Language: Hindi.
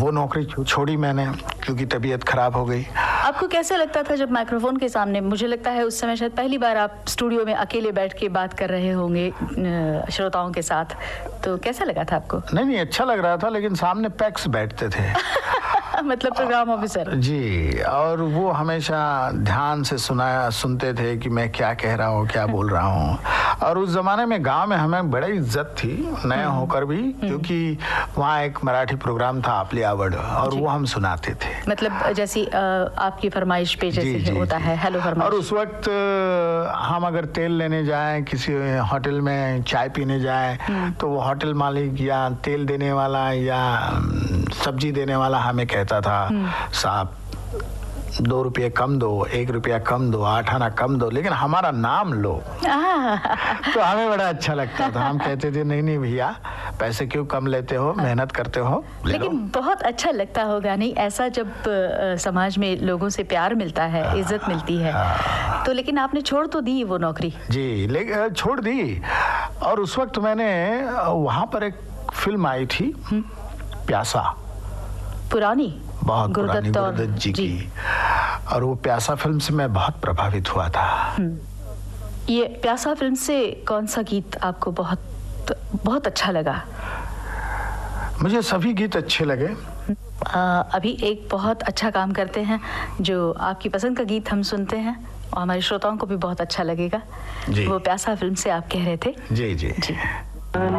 वो नौकरी छोड़ी मैंने क्योंकि तबीयत खराब हो गई। आपको कैसे लगता था जब माइक्रोफोन के सामने? मुझे लगता है उस समय शायद पहली बार आप स्टूडियो में अकेले बैठ के बात कर रहे होंगे श्रोताओं के साथ, तो कैसा लगा था आपको? नहीं, अच्छा लग रहा था, लेकिन सामने पैक्स बैठते थे मतलब प्रोग्राम ऑफिसर जी, और वो हमेशा ध्यान से सुनते थे कि मैं क्या कह रहा हूँ, क्या बोल रहा हूँ। और उस जमाने में गांव में हमें बड़ी इज्जत थी, नया होकर भी, क्योंकि वहाँ एक मराठी प्रोग्राम था आपली आवड, और वो हम सुनाते थे। मतलब जैसी आपकी फरमाइश पे जैसे होता है हेलो फरमाइश। और उस वक्त हम अगर तेल लेने जाएं, किसी होटल में चाय पीने जाएं, तो वो होटल मालिक या तेल देने वाला या सब्जी देने वाला हमें कहता था, साहब 2 रुपये कम दो, 1 रुपया कम दो, 8 आना कम दो, लेकिन हमारा नाम लो। तो हमें बड़ा अच्छा लगता था। हम कहते थे नहीं भैया, पैसे क्यों कम लेते हो, मेहनत करते हो, लेकिन बहुत अच्छा लगता होगा नहीं ऐसा जब समाज में लोगों से प्यार मिलता है, इज्जत मिलती है। तो लेकिन आपने छोड़ तो दी वो नौकरी? जी, लेकिन छोड़ दी। और उस वक्त मैंने वहाँ पर एक फिल्म आई थी प्यासा, पुरानी, बहुत पुरानी, गुरुदत्त जी की। और वो प्यासा फिल्म से मैं बहुत प्रभावित हुआ था। ये प्यासा फिल्म से कौन सा गीत आपको बहुत अच्छा लगा? मुझे सभी गीत अच्छे लगे। अभी एक बहुत अच्छा काम करते हैं, जो आपकी पसंद का गीत हम सुनते हैं और हमारे श्रोताओं को भी बहुत अच्छा लगेगा। वो प्यासा फिल्म से आप कह रहे थे। जी।